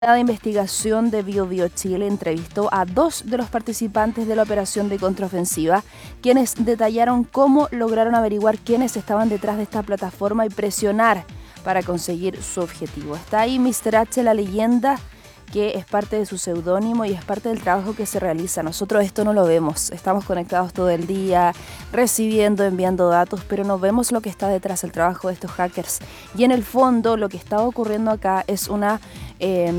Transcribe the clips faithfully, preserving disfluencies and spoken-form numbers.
La investigación de BioBio Chile entrevistó a dos de los participantes de la operación de contraofensiva, quienes detallaron cómo lograron averiguar quiénes estaban detrás de esta plataforma y presionar para conseguir su objetivo. Está ahí míster H, la leyenda, que es parte de su seudónimo y es parte del trabajo que se realiza. Nosotros esto no lo vemos, estamos conectados todo el día, recibiendo, enviando datos, pero no vemos lo que está detrás del trabajo de estos hackers. Y en el fondo lo que está ocurriendo acá es una eh,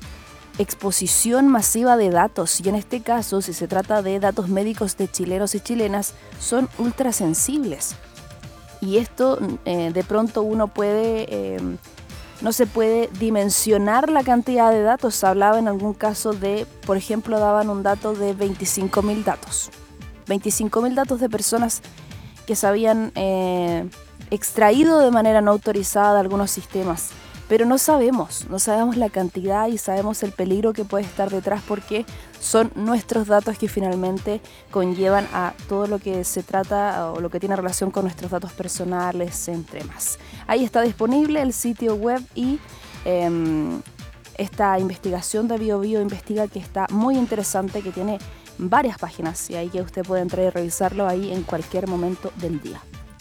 exposición masiva de datos, y en este caso, si se trata de datos médicos de chilenos y chilenas, son ultrasensibles. Y esto eh, de pronto uno puede... Eh, No se puede dimensionar la cantidad de datos. Se hablaba en algún caso de, por ejemplo, daban un dato de veinticinco mil datos. veinticinco mil datos de personas que se habían eh, extraído de manera no autorizada de algunos sistemas. Pero no sabemos, no sabemos la cantidad y sabemos el peligro que puede estar detrás, porque son nuestros datos que finalmente conllevan a todo lo que se trata o lo que tiene relación con nuestros datos personales, entre más. Ahí está disponible el sitio web y eh, esta investigación de BioBio investiga, que está muy interesante, que tiene varias páginas y ahí que usted puede entrar y revisarlo ahí en cualquier momento del día.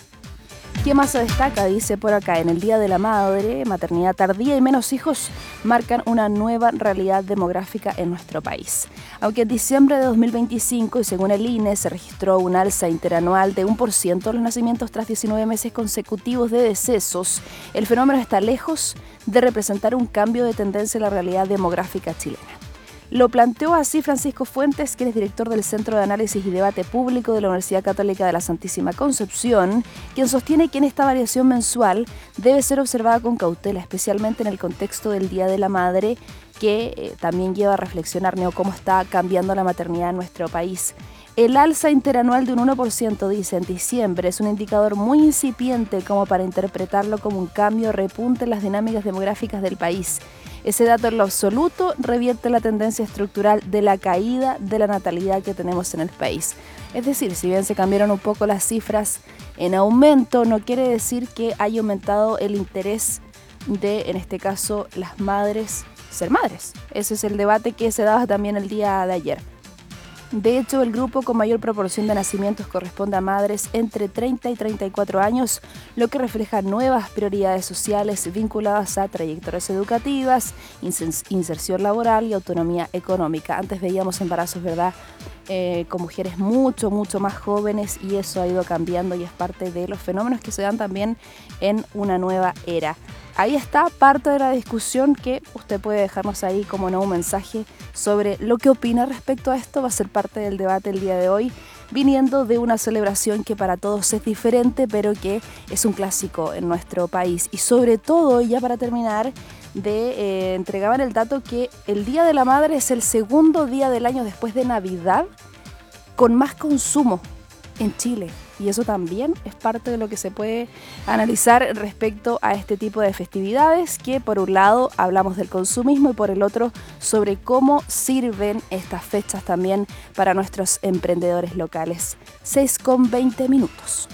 ¿Qué más se destaca? Dice por acá: en el Día de la Madre, maternidad tardía y menos hijos marcan una nueva realidad demográfica en nuestro país. Aunque en diciembre de dos mil veinticinco, y según el I N E, se registró un alza interanual de uno por ciento de los nacimientos tras diecinueve meses consecutivos de decesos, el fenómeno está lejos de representar un cambio de tendencia en la realidad demográfica chilena. Lo planteó así Francisco Fuentes, que es director del Centro de Análisis y Debate Público de la Universidad Católica de la Santísima Concepción, quien sostiene que en esta variación mensual debe ser observada con cautela, especialmente en el contexto del Día de la Madre, que eh, también lleva a reflexionar ¿no? cómo está cambiando la maternidad en nuestro país. El alza interanual de un uno por ciento, dice, en diciembre es un indicador muy incipiente como para interpretarlo como un cambio repunte en las dinámicas demográficas del país. Ese dato en lo absoluto revierte la tendencia estructural de la caída de la natalidad que tenemos en el país. Es decir, si bien se cambiaron un poco las cifras en aumento, no quiere decir que haya aumentado el interés de, en este caso, las madres ser madres. Ese es el debate que se daba también el día de ayer. De hecho, el grupo con mayor proporción de nacimientos corresponde a madres entre treinta y treinta y cuatro años, lo que refleja nuevas prioridades sociales vinculadas a trayectorias educativas, inserción laboral y autonomía económica. Antes veíamos embarazos, ¿verdad?, eh, con mujeres mucho, mucho más jóvenes, y eso ha ido cambiando y es parte de los fenómenos que se dan también en una nueva era. Ahí está parte de la discusión, que usted puede dejarnos ahí como no un mensaje sobre lo que opina respecto a esto. Va a ser parte del debate el día de hoy, viniendo de una celebración que para todos es diferente, pero que es un clásico en nuestro país. Y sobre todo, ya para terminar, de eh, entregaban el dato que el Día de la Madre es el segundo día del año después de Navidad con más consumo en Chile. Y eso también es parte de lo que se puede analizar respecto a este tipo de festividades, que por un lado hablamos del consumismo y por el otro sobre cómo sirven estas fechas también para nuestros emprendedores locales. seis con veinte minutos.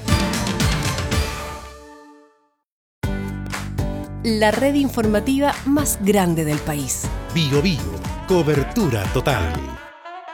La red informativa más grande del país. BioBio, cobertura total.